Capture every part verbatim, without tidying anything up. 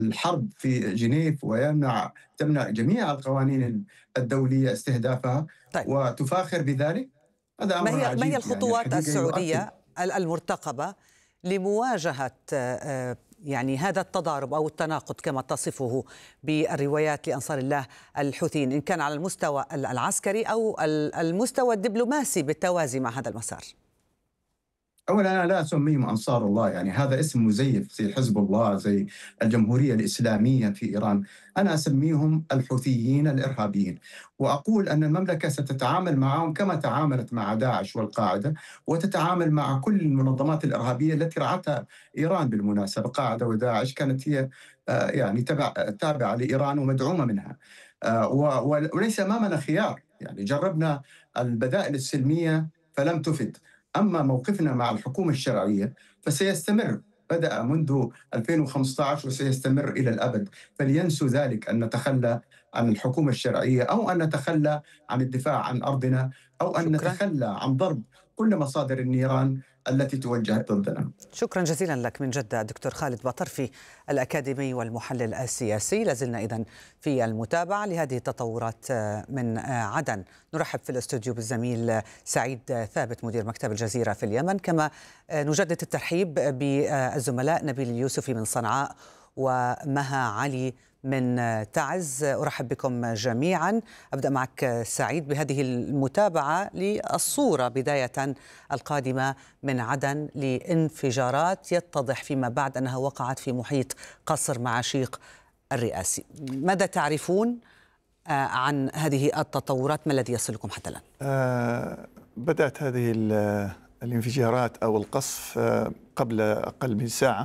الحرب في جنيف ويمنع تمنع جميع القوانين الدولية استهدافها طيب، وتفاخر بذلك. هذا ما أمر هي ما هي عجيب يعني الخطوات الحقيقة يؤكد. السعودية المرتقبة لمواجهة آه، يعني هذا التضارب أو التناقض كما تصفه بالروايات لأنصار الله الحوثيين، إن كان على المستوى العسكري أو المستوى الدبلوماسي بالتوازي مع هذا المسار؟ أولا أنا لا أسميهم أنصار الله، يعني هذا اسم مزيف زي حزب الله، زي الجمهورية الإسلامية في إيران. أنا أسميهم الحوثيين الإرهابيين، وأقول أن المملكة ستتعامل معهم كما تعاملت مع داعش والقاعدة، وتتعامل مع كل المنظمات الإرهابية التي رعتها إيران. بالمناسبة القاعدة وداعش كانت هي آه، يعني تبع تابعة لإيران ومدعومة منها. آه، و- وليس أمامنا خيار، يعني جربنا البدائل السلمية فلم تفد. أما موقفنا مع الحكومة الشرعية فسيستمر، بدأ منذ ألفين وخمسة عشر وسيستمر إلى الأبد. فلينسوا ذلك أن نتخلى عن الحكومة الشرعية، أو أن نتخلى عن الدفاع عن أرضنا، أو أن شكرا. نتخلى عن ضرب كل مصادر النيران التي توجه ضدنا. شكرا جزيلا لك من جدة دكتور خالد باطرفي، الأكاديمي والمحلل السياسي. لازلنا إذن في المتابعة لهذه التطورات من عدن. نرحب في الاستوديو بالزميل سعيد ثابت مدير مكتب الجزيرة في اليمن، كما نجدد الترحيب بالزملاء نبيل اليوسفي من صنعاء ومها علي من تعز. أرحب بكم جميعا. أبدأ معك سعيد بهذه المتابعة للصورة بداية القادمة من عدن لانفجارات يتضح فيما بعد أنها وقعت في محيط قصر معاشيق الرئاسي. ماذا تعرفون عن هذه التطورات؟ ما الذي يصلكم حتى الآن؟ آه بدأت هذه الانفجارات أو القصف آه قبل أقل من ساعة،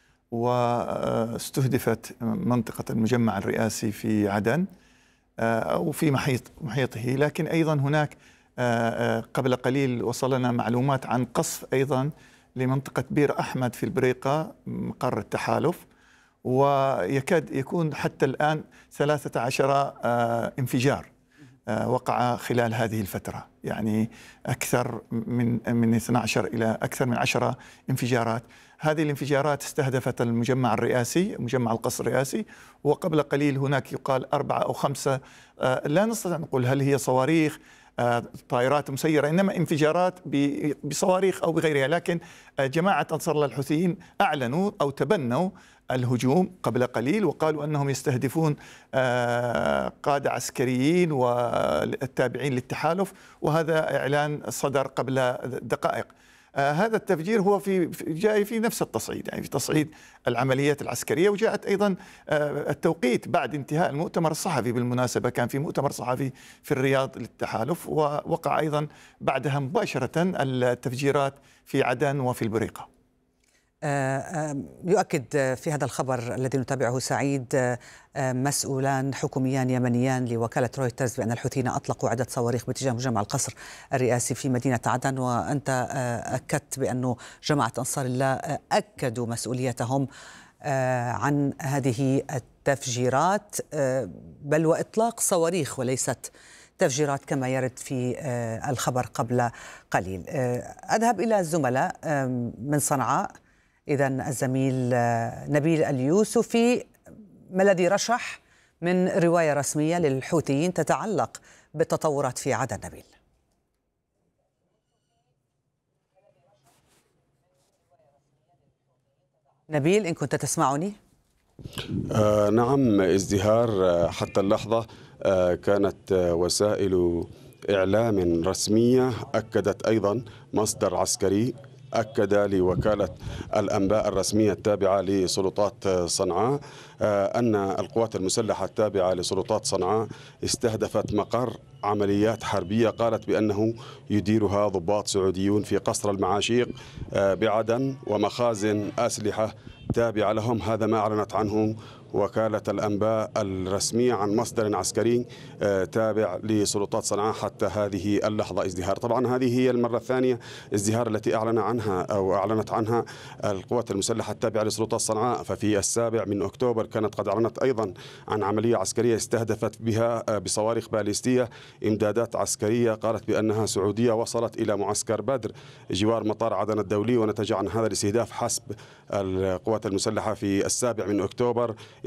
واستهدفت منطقة المجمع الرئاسي في عدن أو في محيط محيطه، لكن أيضا هناك قبل قليل وصلنا معلومات عن قصف أيضا لمنطقة بير أحمد في البريقة مقر التحالف، ويكاد يكون حتى الآن ثلاثة عشر انفجار وقع خلال هذه الفترة، يعني أكثر من من اثني عشر إلى أكثر من عشرة انفجارات. هذه الانفجارات استهدفت المجمع الرئاسي، مجمع القصر الرئاسي، وقبل قليل هناك يقال أربعة أو خمسة، لا نستطيع نقول هل هي صواريخ، طائرات مسيرة، إنما انفجارات بصواريخ أو بغيرها. لكن جماعة أنصار الله الحوثيين أعلنوا أو تبنوا الهجوم قبل قليل، وقالوا أنهم يستهدفون قادة عسكريين والتابعين للتحالف، وهذا إعلان صدر قبل دقائق. هذا التفجير هو في جاي في نفس التصعيد، يعني في تصعيد العمليات العسكرية، وجاءت أيضا التوقيت بعد انتهاء المؤتمر الصحفي. بالمناسبة كان في مؤتمر صحفي في الرياض للتحالف، ووقع أيضا بعدها مباشرة التفجيرات في عدن وفي البريقة. يؤكد في هذا الخبر الذي نتابعه سعيد مسؤولان حكوميان يمنيان لوكالة رويترز بأن الحوثيين أطلقوا عدة صواريخ باتجاه مجمع القصر الرئاسي في مدينة عدن، وأنت أكدت بأن جماعة أنصار الله أكدوا مسؤوليتهم عن هذه التفجيرات، بل وإطلاق صواريخ وليست تفجيرات كما يرد في الخبر قبل قليل. أذهب إلى الزملاء من صنعاء. إذن الزميل نبيل اليوسفي، ما الذي رشح من رواية رسمية للحوثيين تتعلق بالتطورات في عدن؟ نبيل. نبيل إن كنت تسمعني. آه نعم، ازدهار حتى اللحظة. آه كانت وسائل إعلام رسمية أكدت أيضا مصدر عسكري أكد لوكالة الأنباء الرسمية التابعة لسلطات صنعاء أن القوات المسلحة التابعة لسلطات صنعاء استهدفت مقر عمليات حربية قالت بأنه يديرها ضباط سعوديون في قصر المعاشيق بعدن، ومخازن أسلحة تابعة لهم. هذا ما أعلنت عنه وكالة الأنباء الرسمية عن مصدر عسكري تابع لسلطات صنعاء حتى هذه اللحظة. ازدهار، طبعا هذه هي المرة الثانية ازدهار التي أعلن عنها أو أعلنت عنها القوات المسلحة التابعة لسلطات صنعاء. ففي السابع من أكتوبر كانت قد أعلنت أيضا عن عملية عسكرية استهدفت بها بصواريخ باليستية إمدادات عسكرية قالت بأنها سعودية وصلت إلى معسكر بدر جوار مطار عدن الدولي، ونتج عن هذا الاستهداف حسب القوات المسلحة في السابع من أكتوبر